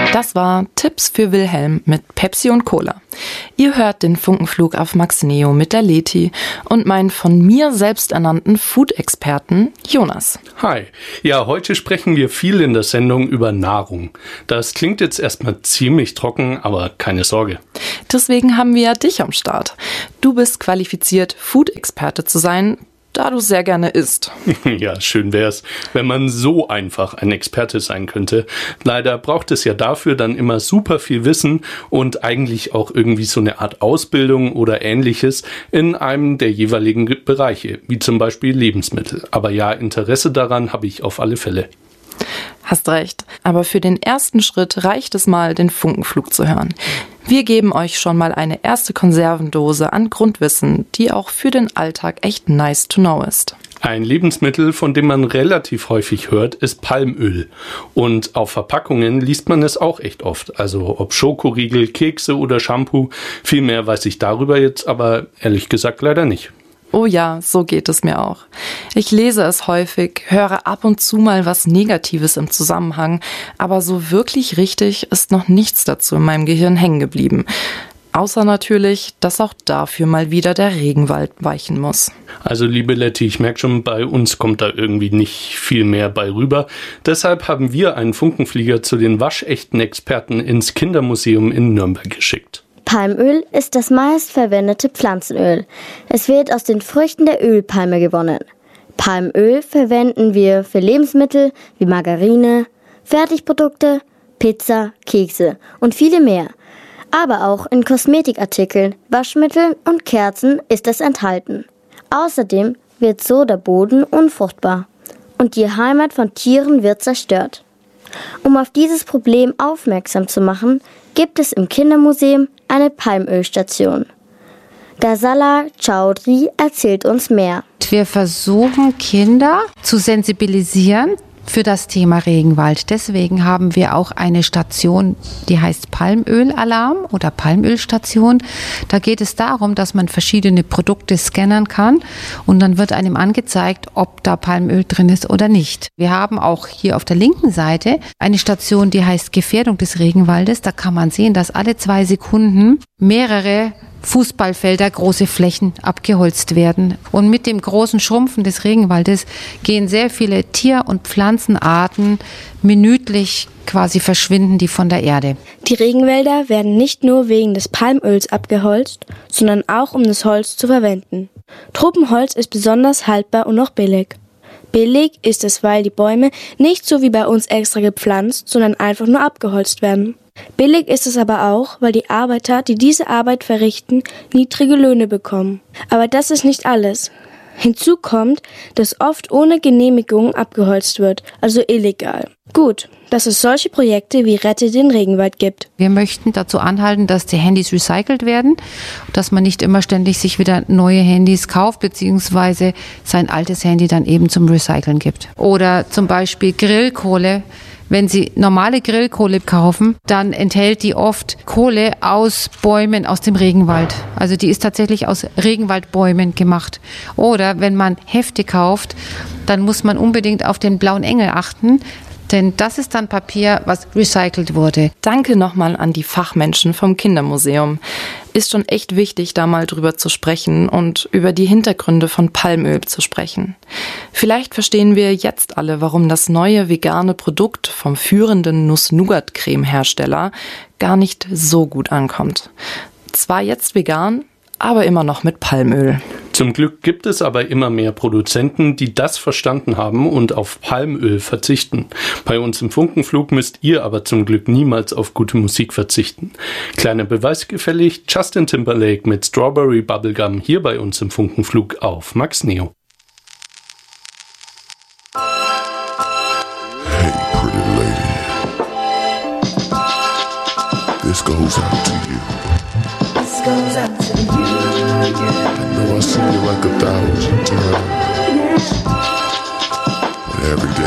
Das war Tipps für Wilhelm mit Pepsi und Cola. Ihr hört den Funkenflug auf Max Neo mit der Leti und meinen von mir selbst ernannten Food-Experten Jonas. Hi. Ja, heute sprechen wir viel in der Sendung über Nahrung. Das klingt jetzt erstmal ziemlich trocken, aber keine Sorge. Deswegen haben wir ja dich am Start. Du bist qualifiziert, Food-Experte zu sein, da du sehr gerne isst. Ja, schön wär's, wenn man so einfach ein Experte sein könnte. Leider braucht es ja dafür dann immer super viel Wissen und eigentlich auch irgendwie so eine Art Ausbildung oder Ähnliches in einem der jeweiligen Bereiche, wie zum Beispiel Lebensmittel. Aber ja, Interesse daran habe ich auf alle Fälle. Hast recht, aber für den ersten Schritt reicht es mal, den Funkenflug zu hören. Wir geben euch schon mal eine erste Konservendose an Grundwissen, die auch für den Alltag echt nice to know ist. Ein Lebensmittel, von dem man relativ häufig hört, ist Palmöl. Und auf Verpackungen liest man es auch echt oft. Also ob Schokoriegel, Kekse oder Shampoo. Viel mehr weiß ich darüber jetzt aber ehrlich gesagt leider nicht. Oh ja, so geht es mir auch. Ich lese es häufig, höre ab und zu mal was Negatives im Zusammenhang, aber so wirklich richtig ist noch nichts dazu in meinem Gehirn hängen geblieben. Außer natürlich, dass auch dafür mal wieder der Regenwald weichen muss. Also liebe Letty, ich merke schon, bei uns kommt da irgendwie nicht viel mehr bei rüber. Deshalb haben wir einen Funkenflieger zu den waschechten Experten ins Kindermuseum in Nürnberg geschickt. Palmöl ist das meistverwendete Pflanzenöl. Es wird aus den Früchten der Ölpalme gewonnen. Palmöl verwenden wir für Lebensmittel wie Margarine, Fertigprodukte, Pizza, Kekse und viele mehr. Aber auch in Kosmetikartikeln, Waschmitteln und Kerzen ist es enthalten. Außerdem wird so der Boden unfruchtbar und die Heimat von Tieren wird zerstört. Um auf dieses Problem aufmerksam zu machen, gibt es im Kindermuseum eine Palmölstation. Ghazala Chaudhry erzählt uns mehr. Wir versuchen, Kinder zu sensibilisieren für das Thema Regenwald. Deswegen haben wir auch eine Station, die heißt Palmölalarm oder Palmölstation. Da geht es darum, dass man verschiedene Produkte scannen kann und dann wird einem angezeigt, ob da Palmöl drin ist oder nicht. Wir haben auch hier auf der linken Seite eine Station, die heißt Gefährdung des Regenwaldes. Da kann man sehen, dass alle 2 Sekunden mehrere Fußballfelder, große Flächen abgeholzt werden. Und mit dem großen Schrumpfen des Regenwaldes gehen sehr viele Tier- und Pflanzenarten minütlich quasi verschwinden, die von der Erde. Die Regenwälder werden nicht nur wegen des Palmöls abgeholzt, sondern auch um das Holz zu verwenden. Tropenholz ist besonders haltbar und auch billig. Billig ist es, weil die Bäume nicht so wie bei uns extra gepflanzt, sondern einfach nur abgeholzt werden. Billig ist es aber auch, weil die Arbeiter, die diese Arbeit verrichten, niedrige Löhne bekommen. Aber das ist nicht alles. Hinzu kommt, dass oft ohne Genehmigung abgeholzt wird, also illegal. Gut, dass es solche Projekte wie Rette den Regenwald gibt. Wir möchten dazu anhalten, dass die Handys recycelt werden, dass man nicht immer ständig sich wieder neue Handys kauft, beziehungsweise sein altes Handy dann eben zum Recyceln gibt. Oder zum Beispiel Grillkohle. Wenn Sie normale Grillkohle kaufen, dann enthält die oft Kohle aus Bäumen aus dem Regenwald. Also die ist tatsächlich aus Regenwaldbäumen gemacht. Oder wenn man Hefte kauft, dann muss man unbedingt auf den blauen Engel achten. Denn das ist dann Papier, was recycelt wurde. Danke nochmal an die Fachmenschen vom Kindermuseum. Ist schon echt wichtig, da mal drüber zu sprechen und über die Hintergründe von Palmöl zu sprechen. Vielleicht verstehen wir jetzt alle, warum das neue vegane Produkt vom führenden Nuss-Nougat-Creme-Hersteller gar nicht so gut ankommt. Zwar jetzt vegan, aber immer noch mit Palmöl. Zum Glück gibt es aber immer mehr Produzenten, die das verstanden haben und auf Palmöl verzichten. Bei uns im Funkenflug müsst ihr aber zum Glück niemals auf gute Musik verzichten. Kleiner Beweis gefällig, Justin Timberlake mit Strawberry Bubblegum hier bei uns im Funkenflug auf Max Neo. Hey pretty lady, this goes out to you. This goes out to you, yeah. I know I seen you like 1,000 times, but every day